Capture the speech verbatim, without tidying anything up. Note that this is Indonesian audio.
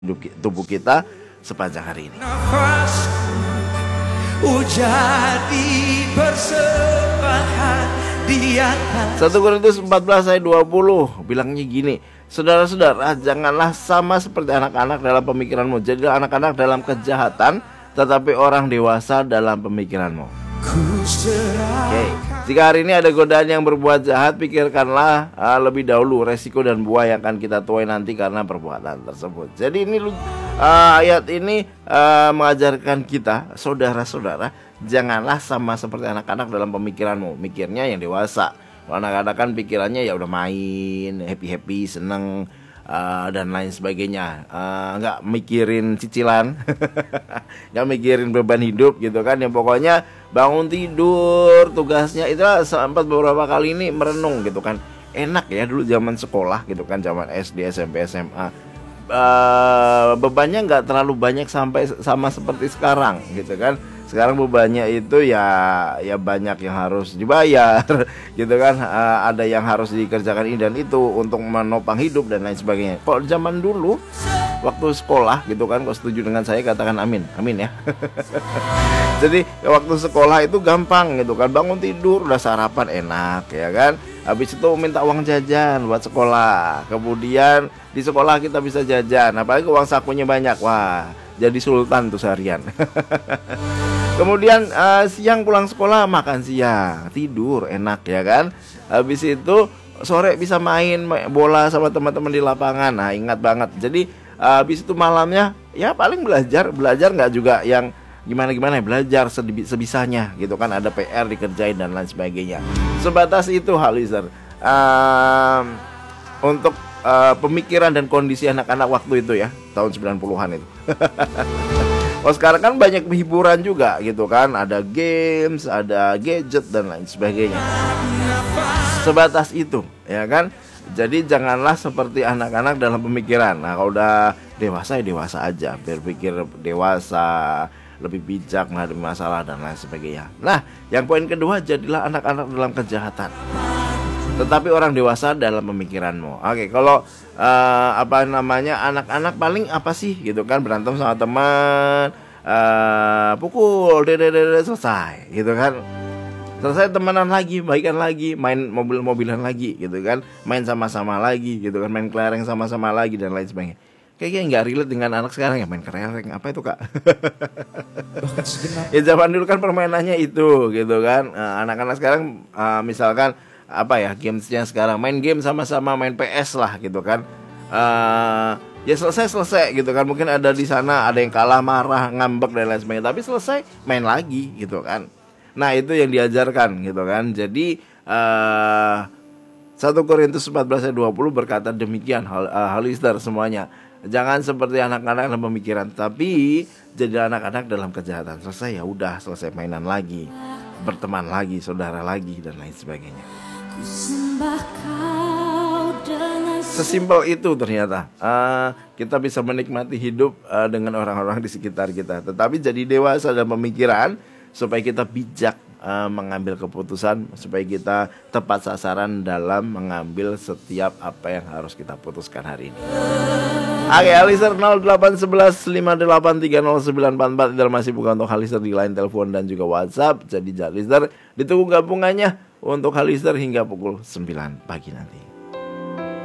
tubuh kita sepanjang hari ini. satu Korintus empat belas ayat dua puluh bilangnya gini, saudara-saudara, janganlah sama seperti anak-anak dalam pemikiranmu. Jadilah anak-anak dalam kejahatan, tetapi orang dewasa dalam pemikiranmu. Oke, okay. Jika hari ini ada godaan yang berbuat jahat, pikirkanlah uh, lebih dahulu resiko dan buah yang akan kita tuai nanti karena perbuatan tersebut. Jadi ini uh, ayat ini uh, mengajarkan kita, saudara-saudara, janganlah sama seperti anak-anak dalam pemikiranmu. Mikirnya yang dewasa. Kalau anak-anak kan pikirannya ya udah main, happy-happy, seneng, uh, dan lain sebagainya. uh, Nggak mikirin cicilan, nggak mikirin beban hidup gitu kan. Yang pokoknya bangun tidur, tugasnya itu sempat beberapa kali ini merenung gitu kan. Enak ya dulu zaman sekolah gitu kan, zaman S D, S M P, S M A. Uh, bebannya nggak terlalu banyak sampai sama seperti sekarang gitu kan. Sekarang bebannya itu ya ya banyak yang harus dibayar gitu kan. Uh, ada yang harus dikerjakan ini dan itu untuk menopang hidup dan lain sebagainya. Kalau zaman dulu waktu sekolah gitu kan, kalau setuju dengan saya katakan amin, amin ya. Jadi waktu sekolah itu gampang gitu kan, bangun tidur udah sarapan enak ya kan. Habis itu minta uang jajan buat sekolah. Kemudian di sekolah kita bisa jajan, apalagi uang sakunya banyak, wah jadi sultan tuh seharian. Kemudian uh, siang pulang sekolah makan siang, tidur enak ya kan. Habis itu sore bisa main bola sama teman-teman di lapangan. Nah ingat banget. Jadi uh, habis itu malamnya ya paling belajar, belajar nggak juga yang gimana-gimana ya, belajar sebisanya gitu kan, ada P R dikerjain dan lain sebagainya. Sebatas itu Halizer um, untuk uh, pemikiran dan kondisi anak-anak waktu itu ya, tahun sembilan puluhan itu. Oh sekarang kan banyak hiburan juga gitu kan, ada games, ada gadget dan lain sebagainya. Sebatas itu ya kan. Jadi janganlah seperti anak-anak dalam pemikiran. Nah kalau udah dewasa ya dewasa aja, berpikir dewasa, lebih bijak menghadapi masalah dan lain sebagainya. Nah yang poin kedua, jadilah anak-anak dalam kejahatan, tetapi orang dewasa dalam pemikiranmu. Oke, kalau uh, apa namanya anak-anak paling apa sih gitu kan, berantem sama teman, uh, pukul, dede dede selesai gitu kan. Selesai temenan lagi, baikan lagi, main mobil-mobilan lagi gitu kan, main sama-sama lagi gitu kan, main kelereng sama-sama lagi dan lain sebagainya. Kayaknya nggak relate dengan anak sekarang ya, main kelereng apa itu kak? Ya zaman dulu kan permainannya itu gitu kan. uh, Anak-anak sekarang uh, misalkan apa ya, gamesnya sekarang main game sama-sama, main P S lah gitu kan. uh, Ya selesai-selesai gitu kan. Mungkin ada di sana ada yang kalah, marah, ngambek dan lain sebagainya, tapi selesai main lagi gitu kan. Nah itu yang diajarkan gitu kan. Jadi uh, satu Korintus empat belas ayat dua puluh berkata demikian, hal, uh, Halister semuanya, jangan seperti anak-anak dalam pemikiran, tapi jadi anak-anak dalam kejahatan. Selesai ya udah, selesai mainan lagi, berteman lagi, saudara lagi dan lain sebagainya. Sesimpel itu ternyata uh, kita bisa menikmati hidup uh, dengan orang-orang di sekitar kita, tetapi jadi dewasa dalam pemikiran supaya kita bijak uh, mengambil keputusan, supaya kita tepat sasaran dalam mengambil setiap apa yang harus kita putuskan hari ini. Oke, Halizer nol delapan satu satu lima delapan tiga nol sembilan empat empat dalam masih bukan untuk Halizer di line telepon dan juga WhatsApp. Jadi Halizer ditunggu gabungannya untuk Halizer hingga pukul sembilan pagi nanti.